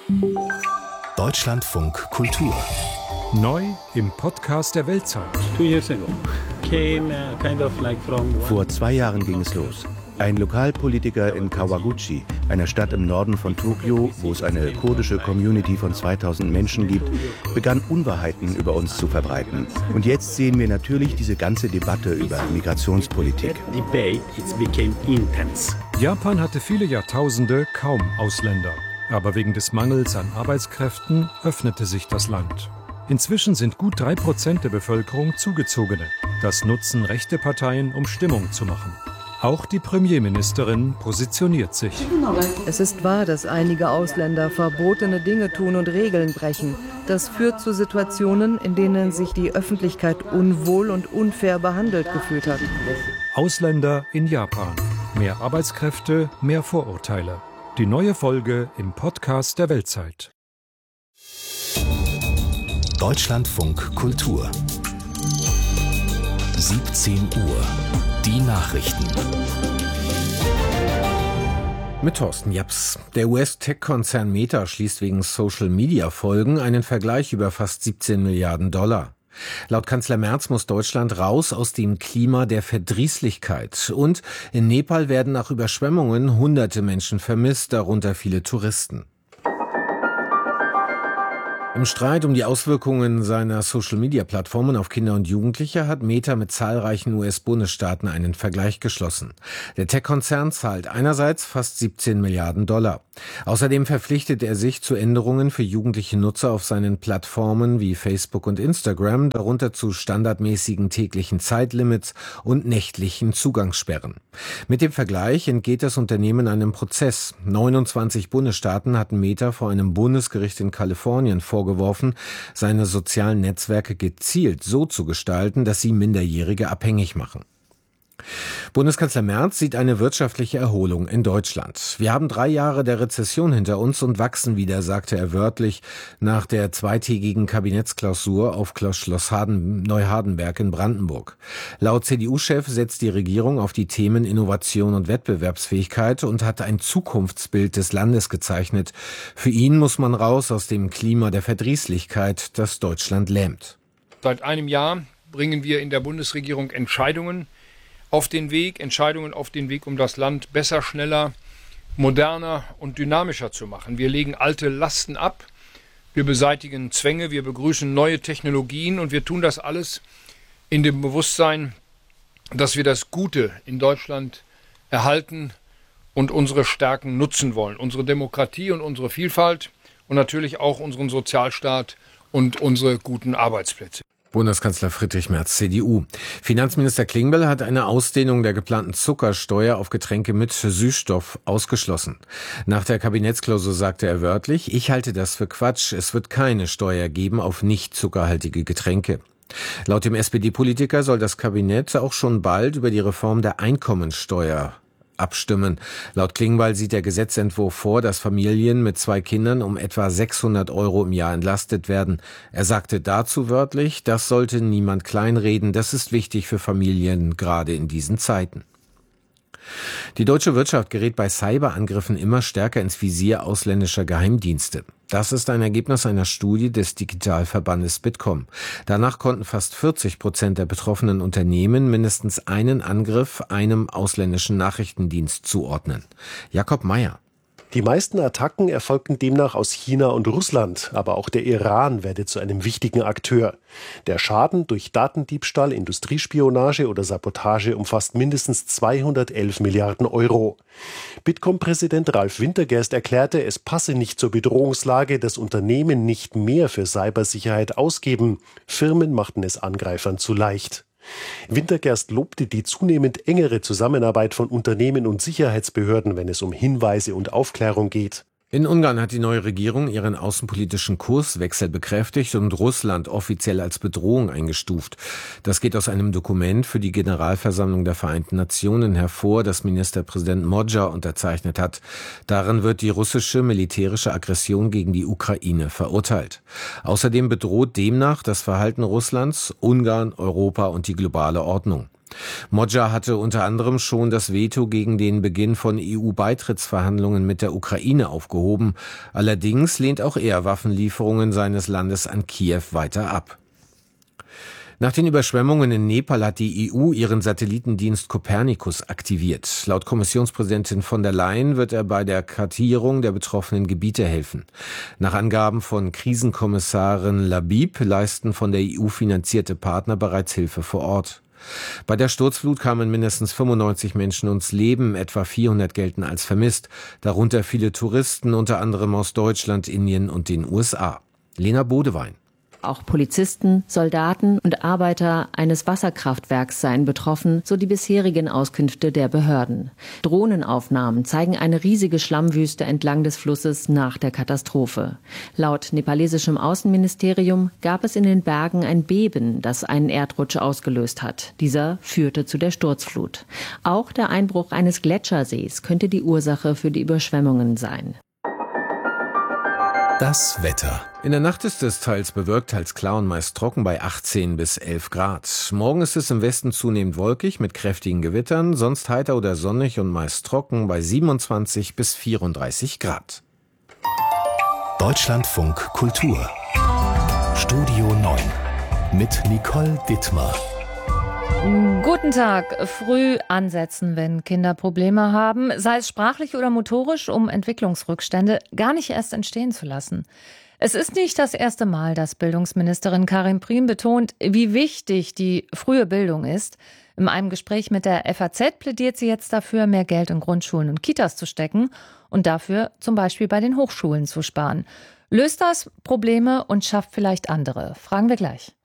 Deutschlandfunk Kultur. Neu im Podcast der Weltzeit. Vor 2 Jahren ging es los. Ein Lokalpolitiker in Kawaguchi, einer Stadt im Norden von Tokio, wo es eine kurdische Community von 2000 Menschen gibt, begann Unwahrheiten über uns zu verbreiten. Und jetzt sehen wir natürlich diese ganze Debatte über Migrationspolitik. Japan hatte viele Jahrtausende kaum Ausländer. Aber wegen des Mangels an Arbeitskräften öffnete sich das Land. Inzwischen sind gut 3% der Bevölkerung Zugezogene. Das nutzen rechte Parteien, um Stimmung zu machen. Auch die Premierministerin positioniert sich. Es ist wahr, dass einige Ausländer verbotene Dinge tun und Regeln brechen. Das führt zu Situationen, in denen sich die Öffentlichkeit unwohl und unfair behandelt gefühlt hat. Ausländer in Japan. Mehr Arbeitskräfte, mehr Vorurteile. Die neue Folge im Podcast der Weltzeit. Deutschlandfunk Kultur. 17 Uhr. Die Nachrichten. Mit Thorsten Japs. Der US-Tech-Konzern Meta schließt wegen Social-Media-Folgen einen Vergleich über fast 17 Milliarden Dollar. Laut Kanzler Merz muss Deutschland raus aus dem Klima der Verdrießlichkeit. Und in Nepal werden nach Überschwemmungen Hunderte Menschen vermisst, darunter viele Touristen. Im Streit um die Auswirkungen seiner Social-Media-Plattformen auf Kinder und Jugendliche hat Meta mit zahlreichen US-Bundesstaaten einen Vergleich geschlossen. Der Tech-Konzern zahlt einerseits fast 17 Milliarden Dollar. Außerdem verpflichtet er sich zu Änderungen für jugendliche Nutzer auf seinen Plattformen wie Facebook und Instagram, darunter zu standardmäßigen täglichen Zeitlimits und nächtlichen Zugangssperren. Mit dem Vergleich entgeht das Unternehmen einem Prozess. 29 Bundesstaaten hatten Meta vor einem Bundesgericht in Kalifornien vorgeworfen, seine sozialen Netzwerke gezielt so zu gestalten, dass sie Minderjährige abhängig machen. Bundeskanzler Merz sieht eine wirtschaftliche Erholung in Deutschland. Wir haben 3 Jahre der Rezession hinter uns und wachsen wieder, sagte er wörtlich nach der 2-tägigen Kabinettsklausur auf Schloss Neuhardenberg in Brandenburg. Laut CDU-Chef setzt die Regierung auf die Themen Innovation und Wettbewerbsfähigkeit und hat ein Zukunftsbild des Landes gezeichnet. Für ihn muss man raus aus dem Klima der Verdrießlichkeit, das Deutschland lähmt. Seit einem Jahr bringen wir in der Bundesregierung Entscheidungen auf den Weg, um das Land besser, schneller, moderner und dynamischer zu machen. Wir legen alte Lasten ab, wir beseitigen Zwänge, wir begrüßen neue Technologien und wir tun das alles in dem Bewusstsein, dass wir das Gute in Deutschland erhalten und unsere Stärken nutzen wollen. Unsere Demokratie und unsere Vielfalt und natürlich auch unseren Sozialstaat und unsere guten Arbeitsplätze. Bundeskanzler Friedrich Merz, CDU. Finanzminister Klingbeil hat eine Ausdehnung der geplanten Zuckersteuer auf Getränke mit Süßstoff ausgeschlossen. Nach der Kabinettsklausur sagte er wörtlich: Ich halte das für Quatsch. Es wird keine Steuer geben auf nicht zuckerhaltige Getränke. Laut dem SPD-Politiker soll das Kabinett auch schon bald über die Reform der Einkommensteuer abstimmen. Laut Klingbeil sieht der Gesetzentwurf vor, dass Familien mit 2 Kindern um etwa 600 € im Jahr entlastet werden. Er sagte dazu wörtlich: Das sollte niemand kleinreden. Das ist wichtig für Familien, gerade in diesen Zeiten. Die deutsche Wirtschaft gerät bei Cyberangriffen immer stärker ins Visier ausländischer Geheimdienste. Das ist ein Ergebnis einer Studie des Digitalverbandes Bitkom. Danach konnten fast 40% der betroffenen Unternehmen mindestens einen Angriff einem ausländischen Nachrichtendienst zuordnen. Jakob Mayer. Die meisten Attacken erfolgten demnach aus China und Russland, aber auch der Iran werde zu einem wichtigen Akteur. Der Schaden durch Datendiebstahl, Industriespionage oder Sabotage umfasst mindestens 211 Milliarden €. Bitkom-Präsident Ralf Wintergerst erklärte, es passe nicht zur Bedrohungslage, dass Unternehmen nicht mehr für Cybersicherheit ausgeben. Firmen machten es Angreifern zu leicht. Wintergerst lobte die zunehmend engere Zusammenarbeit von Unternehmen und Sicherheitsbehörden, wenn es um Hinweise und Aufklärung geht. In Ungarn hat die neue Regierung ihren außenpolitischen Kurswechsel bekräftigt und Russland offiziell als Bedrohung eingestuft. Das geht aus einem Dokument für die Generalversammlung der Vereinten Nationen hervor, das Ministerpräsident Modja unterzeichnet hat. Darin wird die russische militärische Aggression gegen die Ukraine verurteilt. Außerdem bedroht demnach das Verhalten Russlands Ungarn, Europa und die globale Ordnung. Modja hatte unter anderem schon das Veto gegen den Beginn von EU-Beitrittsverhandlungen mit der Ukraine aufgehoben. Allerdings lehnt auch er Waffenlieferungen seines Landes an Kiew weiter ab. Nach den Überschwemmungen in Nepal hat die EU ihren Satellitendienst Copernicus aktiviert. Laut Kommissionspräsidentin von der Leyen wird er bei der Kartierung der betroffenen Gebiete helfen. Nach Angaben von Krisenkommissarin Labib leisten von der EU finanzierte Partner bereits Hilfe vor Ort. Bei der Sturzflut kamen mindestens 95 Menschen ums Leben, etwa 400 gelten als vermisst, darunter viele Touristen, unter anderem aus Deutschland, Indien und den USA. Lena Bodewein. Auch Polizisten, Soldaten und Arbeiter eines Wasserkraftwerks seien betroffen, so die bisherigen Auskünfte der Behörden. Drohnenaufnahmen zeigen eine riesige Schlammwüste entlang des Flusses nach der Katastrophe. Laut nepalesischem Außenministerium gab es in den Bergen ein Beben, das einen Erdrutsch ausgelöst hat. Dieser führte zu der Sturzflut. Auch der Einbruch eines Gletschersees könnte die Ursache für die Überschwemmungen sein. Das Wetter. In der Nacht ist es teils bewölkt, teils klar und meist trocken bei 18 bis 11 Grad. Morgen ist es im Westen zunehmend wolkig mit kräftigen Gewittern, sonst heiter oder sonnig und meist trocken bei 27 bis 34 Grad. Deutschlandfunk Kultur. Studio 9 mit Nicole Dittmar. Guten Tag. Früh ansetzen, wenn Kinder Probleme haben, sei es sprachlich oder motorisch, um Entwicklungsrückstände gar nicht erst entstehen zu lassen. Es ist nicht das erste Mal, dass Bildungsministerin Karin Prien betont, wie wichtig die frühe Bildung ist. In einem Gespräch mit der FAZ plädiert sie jetzt dafür, mehr Geld in Grundschulen und Kitas zu stecken und dafür zum Beispiel bei den Hochschulen zu sparen. Löst das Probleme und schafft vielleicht andere? Fragen wir gleich.